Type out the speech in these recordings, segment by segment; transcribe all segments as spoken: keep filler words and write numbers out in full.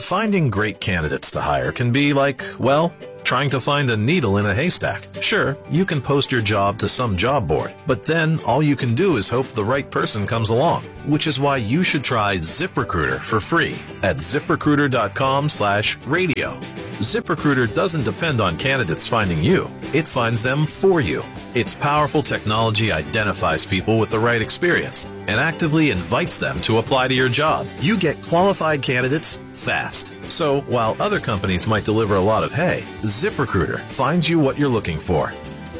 Finding great candidates to hire can be like, well, trying to find a needle in a haystack. Sure, you can post your job to some job board, but then all you can do is hope the right person comes along, which is why you should try ZipRecruiter for free at ZipRecruiter.com slash radio. ZipRecruiter doesn't depend on candidates finding you. It finds them for you. Its powerful technology identifies people with the right experience and actively invites them to apply to your job. You get qualified candidates fast. So while other companies might deliver a lot of hay, ZipRecruiter finds you what you're looking for.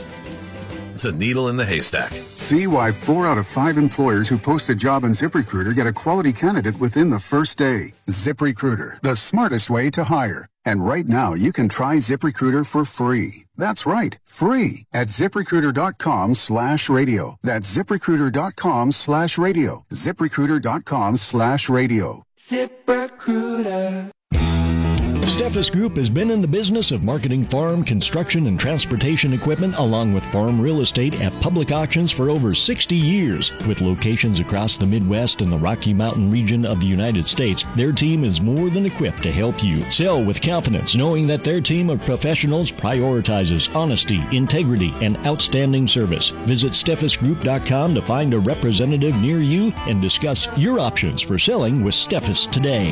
The needle in the haystack. See why four out of five employers who post a job on ZipRecruiter get a quality candidate within the first day. ZipRecruiter, the smartest way to hire. And right now, you can try ZipRecruiter for free. That's right, free at ZipRecruiter.com slash radio. That's ZipRecruiter.com slash radio. ZipRecruiter.com slash radio. ZipRecruiter. Steffes Group has been in the business of marketing farm, construction, and transportation equipment along with farm real estate at public auctions for over sixty years. With locations across the Midwest and the Rocky Mountain region of the United States, their team is more than equipped to help you sell with confidence, knowing that their team of professionals prioritizes honesty, integrity, and outstanding service. Visit Steffes Group dot com to find a representative near you and discuss your options for selling with Steffes today.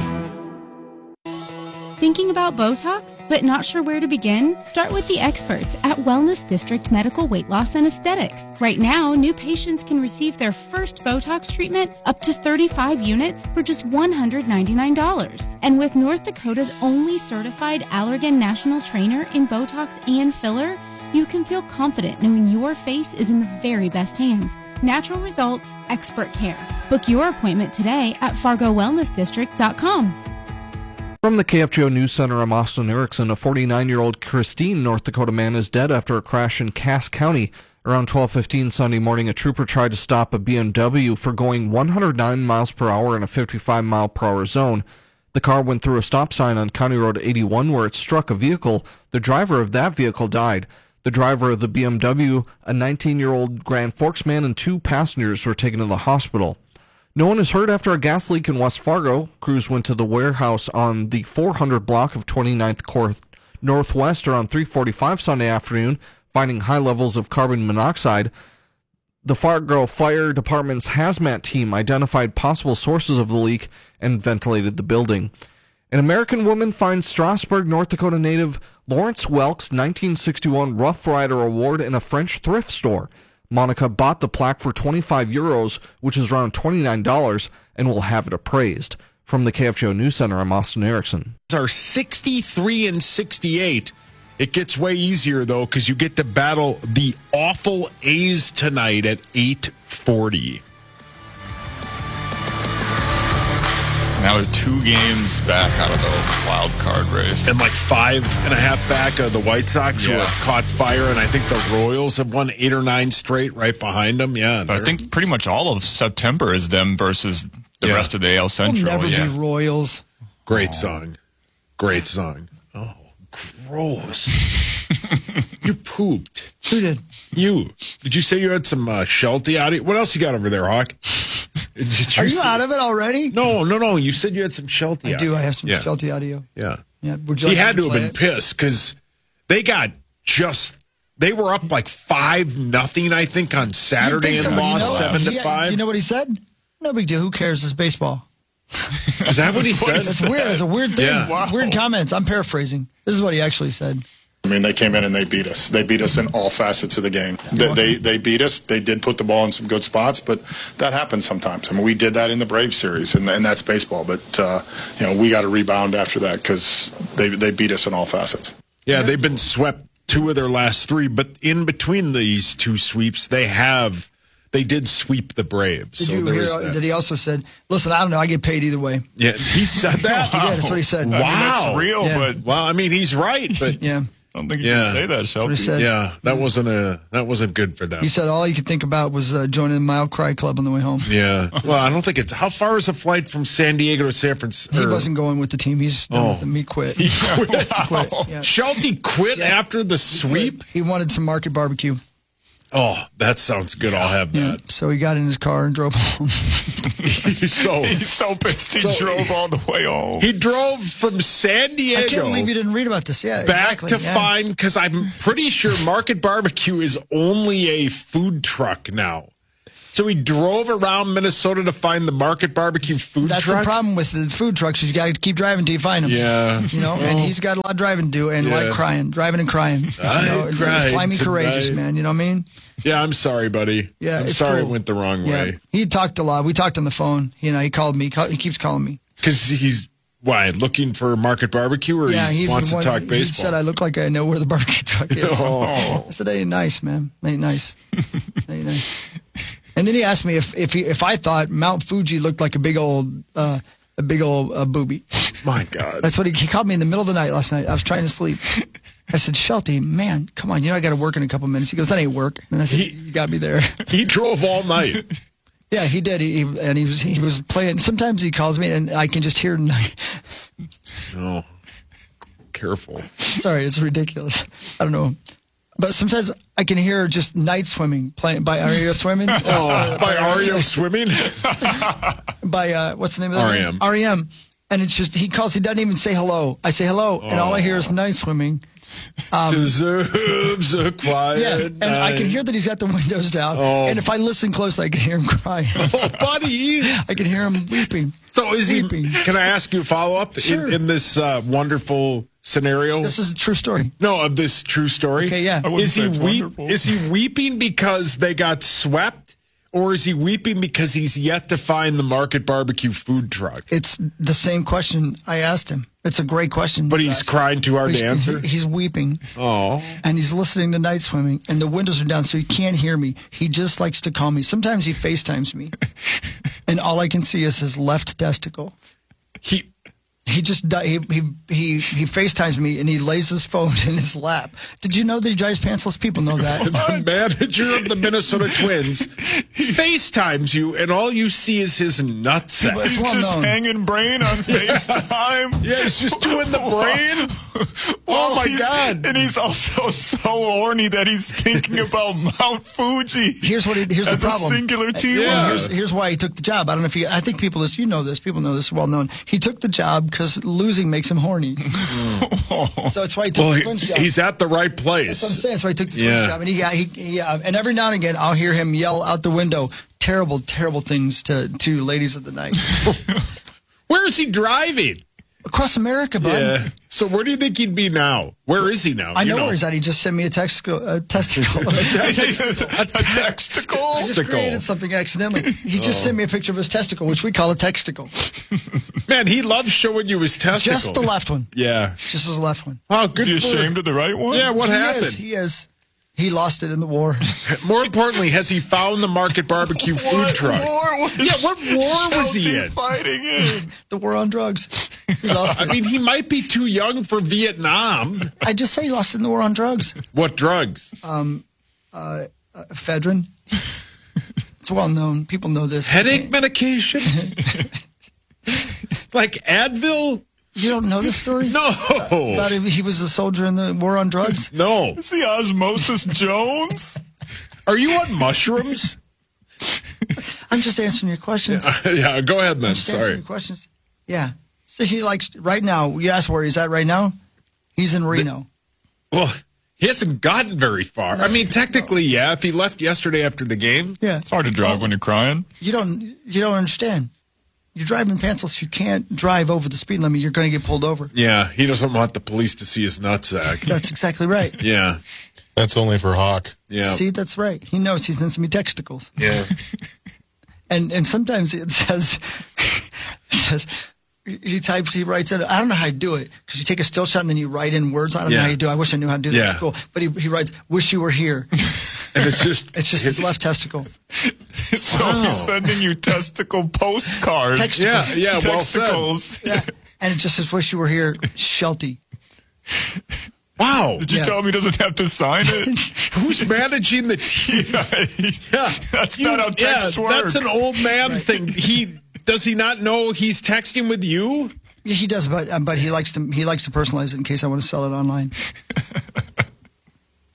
Thinking about Botox, but not sure where to begin? Start with the experts at Wellness District Medical Weight Loss and Aesthetics. Right now, new patients can receive their first Botox treatment up to thirty-five units for just one hundred ninety-nine dollars. And with North Dakota's only certified Allergan National Trainer in Botox and filler, you can feel confident knowing your face is in the very best hands. Natural results, expert care. Book your appointment today at Fargo Wellness District dot com. From the K F G O News Center, I'm Austin Erickson. A forty-nine-year-old Christine, North Dakota man is dead after a crash in Cass County. Around twelve fifteen Sunday morning, a trooper tried to stop a B M W for going one hundred nine miles per hour in a fifty-five mile per hour zone. The car went through a stop sign on County Road eighty-one where it struck a vehicle. The driver of that vehicle died. The driver of the B M W, a nineteen-year-old Grand Forks man, and two passengers were taken to the hospital. No one is hurt after a gas leak in West Fargo. Crews went to the warehouse on the four hundred block of twenty-ninth Court Northwest around three forty-five Sunday afternoon, finding high levels of carbon monoxide. The Fargo Fire Department's hazmat team identified possible sources of the leak and ventilated the building. An American woman finds Strasburg, North Dakota native Lawrence Welk's nineteen sixty-one Rough Rider Award in a French thrift store. Monica bought the plaque for twenty-five euros, which is around twenty-nine dollars, and will have it appraised. From the K F G O News Center, I'm Austin Erickson. Are sixty-three and sixty-eight. It gets way easier, though, because you get to battle the awful A's tonight at eight forty. Now they're two games back out of the wild card race. And like five and a half back of the White Sox yeah. who have caught fire. And I think the Royals have won eight or nine straight right behind them. Yeah. I think pretty much all of September is them versus the yeah. rest of the A L Central. We'll never yeah. be Royals. Great oh. song. Great song. Oh, gross. You pooped. Who did? You. Did you say you had some uh, Sheltie out of you? What else you got over there, Hawk? Did you Are you say, out of it already? No, no, no. You said you had some Sheltie. I do. I have some yeah. Sheltie audio. Yeah. Yeah. Would you like he had to have been it? pissed because they got just. They were up like five nothing, I think, on Saturday and lost you know, seven to yeah, five. You know what he said? No big deal. Who cares? It's baseball. Is that what he said? It's weird. It's a weird thing. Yeah. Wow. Weird comments. I'm paraphrasing. This is what he actually said. I mean, they came in and they beat us. They beat us in all facets of the game. They, they they beat us. They did put the ball in some good spots, but that happens sometimes. I mean, we did that in the Braves series, and, and that's baseball. But, uh, you know, we got to rebound after that because they, they beat us in all facets. Yeah, they've been swept two of their last three, but in between these two sweeps, they have they did sweep the Braves. Did so you there hear is that. that he also said, listen, I don't know, I get paid either way. Yeah, he said that? Wow. Yeah, that's what he said. Wow. I mean, that's real, yeah. but... Well, I mean, he's right, but... yeah. I don't think you yeah. can say that, Shelby. Yeah, that wasn't a that wasn't good for them. He said all you could think about was uh, joining the Mile Cry Club on the way home. Yeah. Well, I don't think it's... How far is the flight from San Diego to San Francisco? He wasn't going with the team. He's done Oh. with them. He quit. He quit. He quit. Yeah. Sheltie quit Yeah. after the sweep? He wanted some market barbecue. Oh, that sounds good. I'll have that. Yeah. So he got in his car and drove home. He's so He's so pissed he So drove he- all the way home. he drove from San Diego. I can't believe you didn't read about this. Yeah, back exactly. to yeah. find, because I'm pretty sure Market Barbecue is only a food truck now. So he drove around Minnesota to find the Market Barbecue food That's truck. the problem with the food trucks. Is you got to keep driving till you find them. Yeah. You know, and he's got a lot of driving to do, and Yeah. like crying, driving and crying. You I know, cried Fly me courageous, tonight. man. You know what I mean? Yeah, I'm sorry, buddy. Yeah, I'm it's sorry cool. it went the wrong Yeah. way. He talked a lot. We talked on the phone. You know, he called me. He, call, he keeps calling me. Because he's, why, looking for Market Barbecue, or yeah, he he's wants the to one, talk he baseball? said I look like I know where the barbecue truck is. Oh. I said, ain't nice, man. Ain't nice. Ain't nice. And then he asked me if if he, if I thought Mount Fuji looked like a big old uh, a big old uh, booby. My God. That's what he, he called me in the middle of the night last night. I was trying to sleep. I said, Shelty, man, come on. You know I got to work in a couple minutes. He goes, that ain't work. And I said, He- you got me there. He drove all night. Yeah, he did. He, he and he was he was playing. Sometimes he calls me and I can just hear. Oh, careful. Sorry, it's ridiculous. I don't know, but sometimes I can hear just night swimming playing by R E O Swimming. Oh, by R E O Swimming? by uh, what's the name of that? R E M. R E M. And it's just he calls. He doesn't even say hello. I say hello, and all I hear is night swimming. Um, Deserves a quiet yeah, and I can night. hear that he's got the windows down. Oh. And if I listen close, I can hear him crying. Oh, buddy. I can hear him weeping. So is Weeping. he? Can I ask you a follow up Sure. in, in this uh, wonderful scenario? This is a true story. No, of this true story. Okay, yeah. I wouldn't Is say he it's weep? wonderful. Is he weeping because they got swept, or is he weeping because he's yet to find the Market Barbecue food truck? It's the same question I asked him. It's a great question. But you he's asked. crying too hard He's, to answer. he- he's weeping. Oh, And he's listening to night swimming, and the windows are down, so he can't hear me. He just likes to call me. Sometimes he FaceTimes me, and all I can see is his left testicle. he. He just di- he he he he FaceTimes me, and he lays his phone in his lap. Did you know that he drives pantsless? People know that. The manager of the Minnesota Twins FaceTimes you, and all you see is his nutsack. It's He's well just known. hanging brain on FaceTime. Yeah, he's just doing the brain. Well, Oh, my he's- God. And he's also so horny that he's thinking about Mount Fuji. Here's what he, here's the as a problem. singular T Yeah. word. Here's, here's why he took the job. I don't know if you. I think people this. You know this. People know this. Well known. He took the job because losing makes him horny. So it's why he took Well, the he, Twins job. he's at the right That's what I'm place. saying. That's why he took the Yeah. Twins job. And he, he, he uh, and every now and again, I'll hear him yell out the window terrible, terrible things to to ladies of the night Where is he driving? across America, bud. Yeah. So where do you think he'd be now? Where is he now? I You know, where he's at. He just sent me a testicle. A testicle. a testicle. I just created something accidentally. He just sent me a picture of his testicle, which we call a texticle. Man, he loves showing you his testicles. Just the left one. Yeah. Just his left one. Oh, good Is he for ashamed of the right one? Yeah, what he happened? Is, he is. He lost it in the war. More importantly, has he found the Market Barbecue food What truck? war was Yeah, what war was he Shelty in? fighting in? The war on drugs. He lost I it. mean, he might be too young for Vietnam. I just say he lost it in the war on drugs. What drugs? Um, uh, uh, ephedrine. It's well known. People know this. Headache medication? Like Advil? You don't know this story? No. About if he was a soldier in the war on drugs? No. Is he Osmosis Jones? Are you on mushrooms? I'm just answering your questions. Yeah, go ahead then. I'm just answering Sorry. your questions. Yeah. So he likes, right now, you asked where he's at right now? He's in Reno. Well, he hasn't gotten very far. I mean, technically, yeah. If he left yesterday after the game, Yeah. It's hard to drive when you're crying. You don't, you don't understand. You're driving pantsless. You can't drive over the speed limit. You're going to get pulled over. yeah, he doesn't want the police to see his nutsack. That's exactly right. Yeah, That's only for Hawk. yeah, See, that's right. He knows he's in some testicles. yeah. And and sometimes it says, it says he types, he writes in. I don't know how you do it because you take a still shot and then you write in words. I don't Yeah. know how you do it. I wish I knew how to do that Yeah. at school. But he, he writes, "Wish you were here." And it's just It's just his left testicle. So Wow. he's sending you testicle postcards. Text- Yeah, yeah. Well said. Testicles. Yeah. And it just says, "Wish you were here, Shelty." Wow. Did you Yeah. tell him he doesn't have to sign it? Who's managing the team? Yeah, That's You- not how texts yeah, work. That's an old man thing. He does he not know he's texting with you? Yeah, he does, but um, but he likes to he likes to personalize it in case I want to sell it online.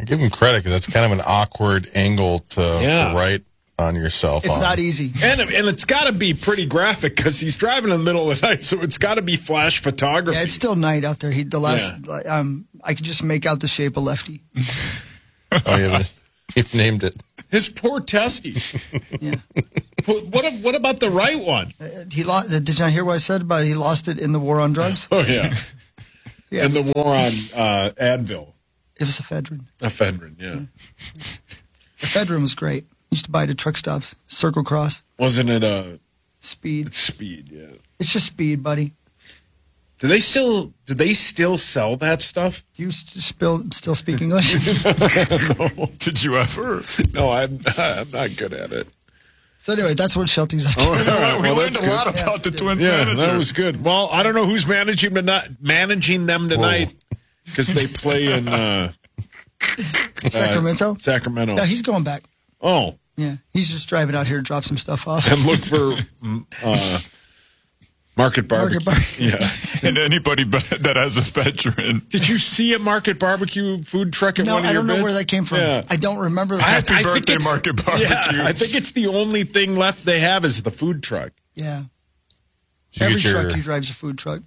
give him credit because that's kind of an awkward angle to, Yeah. to write on yourself. It's on. not easy. And and it's got to be pretty graphic because he's driving in the middle of the night, so it's got to be flash photography. Yeah, it's still night out there. He the last um, I could just make out the shape of Lefty. Oh, yeah, you've named it. His poor testy. Yeah. What what what about the right one? Uh, he lost. Did you not hear what I said about he lost it in the war on drugs? Oh yeah. Yeah. And the war on uh, Advil, It was ephedrine. ephedrine. Yeah. Ephedrine was great. Used to buy it at truck stops. Circle Cross. Wasn't it a Speed. speed? Yeah. It's just speed, buddy. Do they still do they still sell that stuff? Do you st- spill, still speak English? No. Did you ever? No, I'm I'm not good at it. So anyway, that's what Shelty's up to. Oh, all right. we Well, learned that's a lot good. about the Twins Yeah, manager. that was good. Well, I don't know who's managing tonight, managing them tonight because they play in uh, Sacramento? uh, Sacramento. Yeah, he's going back. Oh, Yeah, he's just driving out here to drop some stuff off. and look for mm, uh, Market Barbecue. Market Bar- Yeah. And anybody that has a veteran. Did you see a Market Barbecue food truck at No, one of I your don't know bids? where that came from. Yeah. I don't remember that. I- Happy I think birthday, it's- Market Barbecue. Yeah, I think it's the only thing left they have is the food truck. yeah. You Every get your, truck he drives a food truck.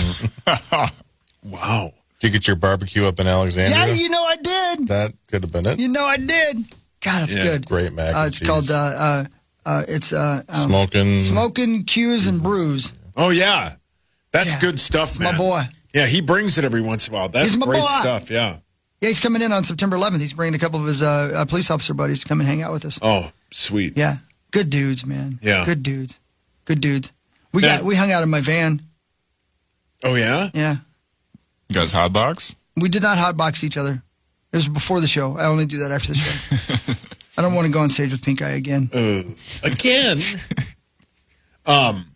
Wow. you get your barbecue up in Alexandria. Yeah, you know I did. That could have been it. You know I did. God, it's Yeah, good. Great mac Uh, and it's cheese. called uh, uh, uh, it's uh, um, Smoking. Smoking Q's and Brews. Oh, yeah. That's Yeah. good stuff, It's man. my boy. Yeah, he brings it every once in a while. That's He's my great boy. stuff, yeah. Yeah, he's coming in on September eleventh. He's bringing a couple of his uh, uh, police officer buddies to come and hang out with us. Oh, sweet. Yeah, good dudes, man. Yeah. good dudes, good dudes. We Yeah. got we hung out in my van. Oh, yeah? Yeah, You guys hot dogs? we did not hotbox each other. It was before the show. I only do that after the show. I don't want to go on stage with Pink Eye again. Uh, again. um,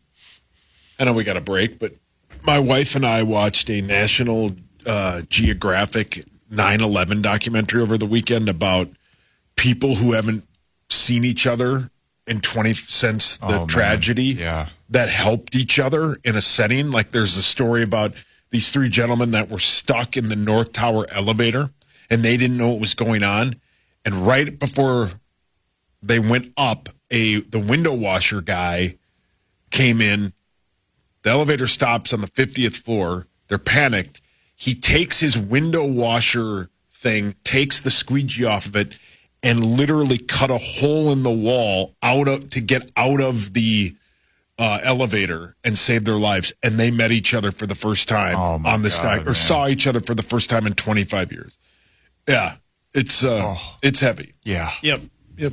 I know we got a break, but my wife and I watched a National uh, Geographic nine eleven documentary over the weekend about people who haven't seen each other in twenty since the Oh, man. tragedy. Yeah. That helped each other in a setting. Like there's a story about these three gentlemen that were stuck in the North Tower elevator and they didn't know what was going on. And right before they went up, a the window washer guy came in. The elevator stops on the fiftieth floor. They're panicked. He takes his window washer thing, takes the squeegee off of it, and literally cut a hole in the wall out of to get out of the uh, elevator and save their lives. And they met each other for the first time Oh, my on this God, night, or man. saw each other for the first time in twenty-five years. Yeah, it's uh, Oh. it's heavy. Yeah. Yep, yep,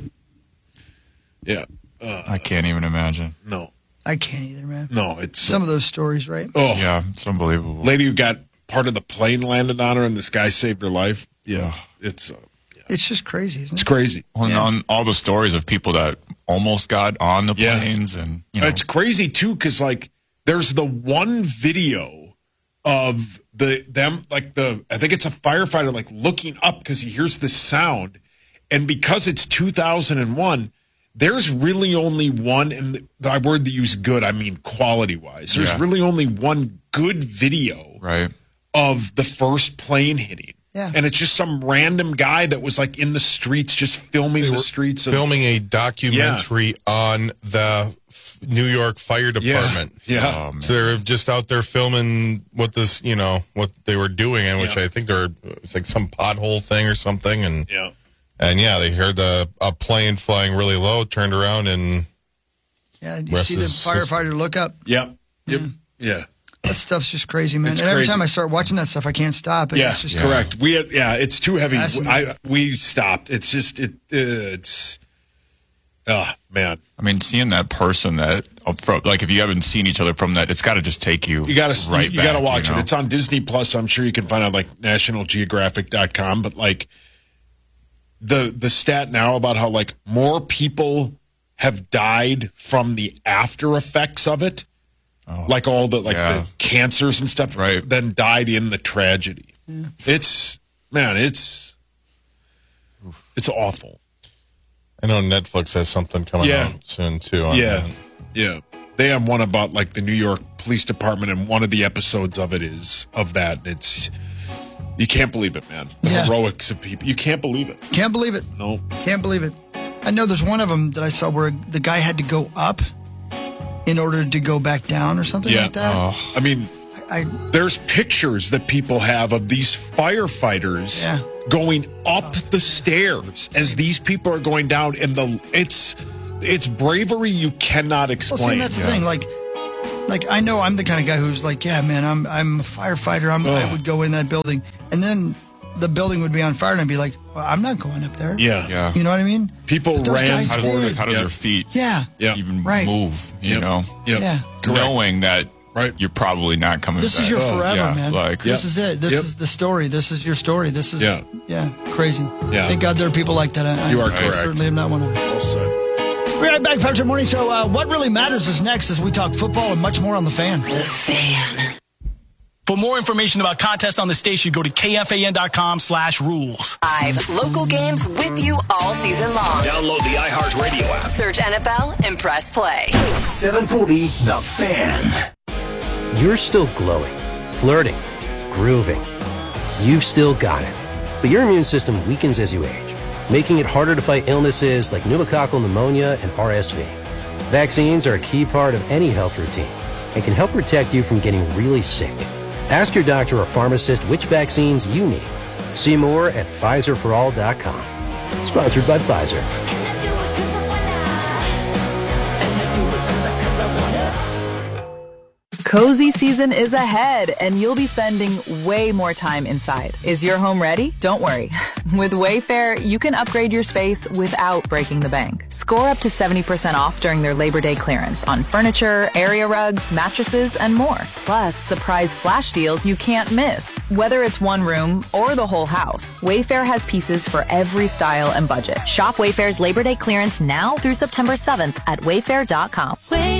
yeah. Uh, I can't even imagine. no, I can't either, man. no, it's Some of those stories, right? oh, Yeah, it's unbelievable. lady who got part of the plane landed on her, and this guy saved her life. Yeah, it's uh, It's just crazy, isn't it's it? crazy. Well, and Yeah. on all the stories of people that almost got on the Yeah. planes and, you know. It's crazy too, because like there's the one video of the them like the I think it's a firefighter like looking up because he hears this sound, and because it's two thousand one, there's really only one, and the word that use good, I mean quality wise. There's Yeah. really only one good video Right. of the first plane hitting. Yeah. And it's just some random guy that was like in the streets just filming They the were streets of filming a documentary on the f- New York Fire Department. Yeah. Yeah. Oh, man. So they're just out there filming what this, you know, what they were doing, and which Yeah. I think they're it's like some pothole thing or something, and Yeah. and yeah, they heard the a plane flying really low, turned around, and Yeah, you Rest see the is- firefighter look up. Yep. Yep. Yeah. That stuff's just crazy, man. It's and every crazy. time I start watching that stuff, I can't stop. And Yeah, it's just correct. We had, yeah, it's too heavy. Fascinating. I we stopped. It's just it it's oh man. I mean, seeing that person that, like, if you haven't seen each other from that, it's got to just take you. You gotta right you, you gotta back, watch you know? it. It's on Disney Plus. I'm sure you can find it on like national geographic dot com, but like the the stat now about how like more people have died from the after effects of it. Oh, like all the like yeah. the cancers and stuff, Right. then died in the tragedy. It's man, it's it's awful. I know Netflix has something coming Yeah. out soon too. On Yeah, that. yeah. They have one about like the New York Police Department, and one of the episodes of it is of that. It's You can't believe it, man. The Yeah. heroics of people. You can't believe it. Can't believe it. No. Can't believe it. I know there's one of them that I saw where the guy had to go up in order to go back down or something Yeah. like that. Oh. I mean, I, there's pictures that people have of these firefighters Yeah. going up the stairs as these people are going down, and the it's it's bravery you cannot explain. Well, see, that's the thing. Like, like I know I'm the kind of guy who's like, yeah, man, I'm I'm a firefighter. I'm, I would go in that building, and then the building would be on fire, and I'd be like, well, I'm not going up there. Yeah, yeah. You know what I mean? People But those ran guys How toward does, did. how does Yeah. your feet Yeah. Yeah. even Right. move? You Yep. know, Yep. Yeah. Correct. knowing that Right. you're probably not coming This back. is your Oh, forever, yeah, man. Like, This Yep. is it. This Yep. is the story. This is your story. This is Yeah. yeah, crazy. Yeah. Thank God there are people like that. I, You are I correct. certainly am not one of them. Well said. We're right back, Patrick Morning Show. Uh, what really matters is next as we talk football and much more on The Fan. The Fan. For more information about contests on the station, go to K F A N dot com slash rules. Live local games with you all season long. Download the iHeartRadio app. Search N F L and press play. seven forty The Fan. You're still glowing, flirting, grooving. You've still got it. But your immune system weakens as you age, making it harder to fight illnesses like pneumococcal pneumonia and R S V. Vaccines are a key part of any health routine and can help protect you from getting really sick. Ask your doctor or pharmacist which vaccines you need. See more at Pfizer for all dot com. Sponsored by Pfizer. Cozy season is ahead, and you'll be spending way more time inside. Is your home ready? Don't worry. With Wayfair, you can upgrade your space without breaking the bank. Score up to seventy percent off during their Labor Day clearance on furniture, area rugs, mattresses, and more. Plus, surprise flash deals you can't miss. Whether it's one room or the whole house, Wayfair has pieces for every style and budget. Shop Wayfair's Labor Day clearance now through September seventh at wayfair dot com.